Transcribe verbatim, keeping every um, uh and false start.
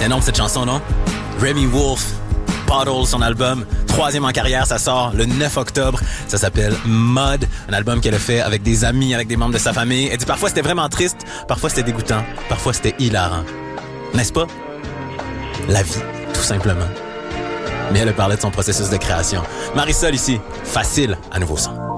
C'est énorme cette chanson, non? Remy Wolf, Puddle, son album, troisième en carrière, ça sort le neuf octobre. Ça s'appelle Mud, un album qu'elle a fait avec des amis, avec des membres de sa famille. Elle dit parfois c'était vraiment triste, parfois c'était dégoûtant, parfois c'était hilarant. N'est-ce pas? La vie, tout simplement. Mais elle parlait de son processus de création. Marisol ici, facile à nouveau son.